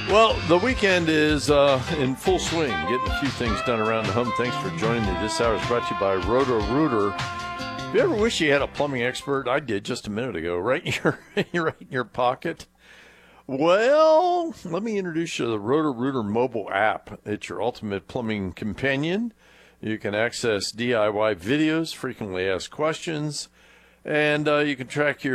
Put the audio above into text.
Well, the weekend is in full swing, getting a few things done around the home. Thanks for joining me. This hour is brought to you by Roto-Rooter. If you ever wish you had a plumbing expert, I did just a minute ago, right in your pocket. Well, let me introduce you to the Roto-Rooter mobile app. It's your ultimate plumbing companion. You can access DIY videos, frequently asked questions, and you can track your